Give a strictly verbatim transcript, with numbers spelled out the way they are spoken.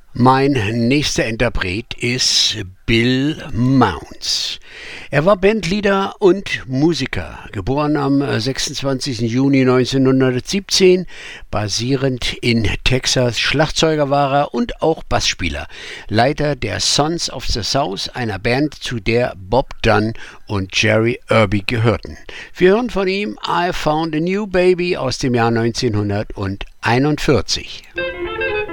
Mein nächster Interpret ist Bill Mounds. Er war Bandleader und Musiker, geboren am sechsundzwanzigsten Juni neunzehnhundertsiebzehn, basierend in Texas. Schlagzeuger war er und auch Bassspieler, Leiter der Sons of the South, einer Band, zu der Bob Dunn und Jerry Irby gehörten. Wir hören von ihm I Found a New Baby aus dem Jahr neunzehnhunderteinundvierzig.